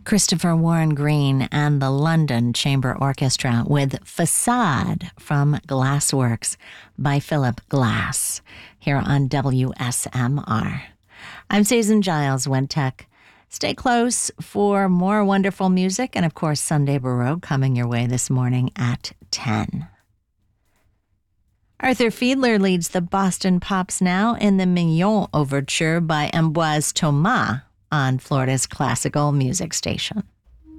Christopher Warren Green and the London Chamber Orchestra with Facade from Glassworks by Philip Glass here on WSMR. I'm Susan Giles, WenTech. Stay close for more wonderful music and, of course, Sunday Baroque coming your way this morning at 10. Arthur Fiedler leads the Boston Pops now in the Mignon Overture by Ambroise Thomas on Florida's classical music station.